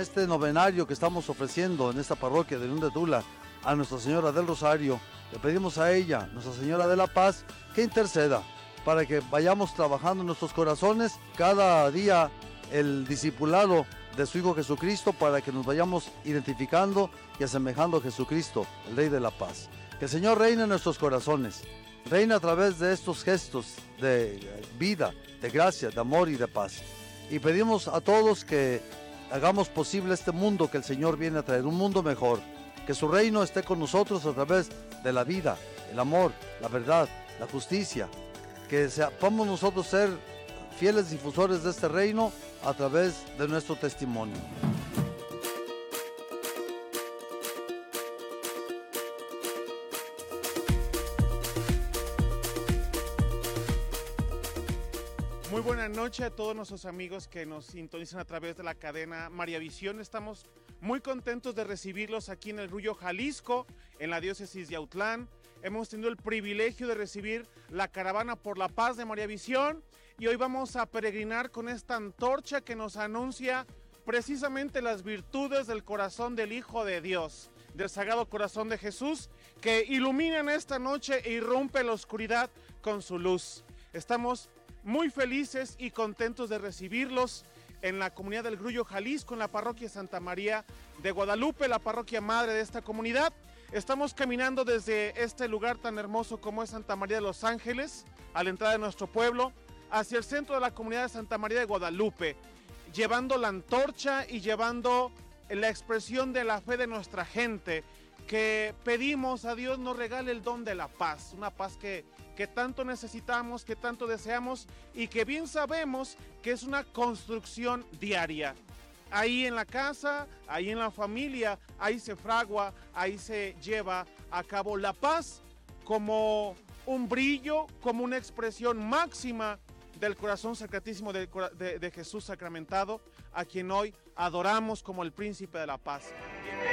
este novenario que estamos ofreciendo en esta parroquia de León de Tula a Nuestra Señora del Rosario, le pedimos a ella, Nuestra Señora de la Paz, que interceda para que vayamos trabajando en nuestros corazones cada día el discipulado de su Hijo Jesucristo, para que nos vayamos identificando y asemejando a Jesucristo, el Rey de la Paz. Que el Señor reine en nuestros corazones, reine a través de estos gestos de vida, de gracia, de amor y de paz. Y pedimos a todos que hagamos posible este mundo que el Señor viene a traer, un mundo mejor, que su reino esté con nosotros a través de la vida, el amor, la verdad, la justicia, que podamos nosotros ser fieles difusores de este reino a través de nuestro testimonio. Muy buenas noches a todos nuestros amigos que nos sintonizan a través de la cadena María Visión. Estamos muy contentos de recibirlos aquí en el Grullo, Jalisco, en la diócesis de Autlán. Hemos tenido el privilegio de recibir la caravana por la paz de María Visión y hoy vamos a peregrinar con esta antorcha que nos anuncia precisamente las virtudes del corazón del Hijo de Dios, del Sagrado Corazón de Jesús, que ilumina en esta noche e irrumpe la oscuridad con su luz. Estamos muy felices y contentos de recibirlos en la comunidad del Grullo, Jalisco, en la parroquia Santa María de Guadalupe, la parroquia madre de esta comunidad. Estamos caminando desde este lugar tan hermoso como es Santa María de los Ángeles, a la entrada de nuestro pueblo, hacia el centro de la comunidad de Santa María de Guadalupe, llevando la antorcha y llevando la expresión de la fe de nuestra gente, que pedimos a Dios nos regale el don de la paz, una paz que tanto necesitamos, que tanto deseamos y que bien sabemos que es una construcción diaria. Ahí en la casa, ahí en la familia, ahí se fragua, ahí se lleva a cabo la paz como un brillo, como una expresión máxima del corazón sacratísimo de Jesús sacramentado, a quien hoy adoramos como el príncipe de la paz.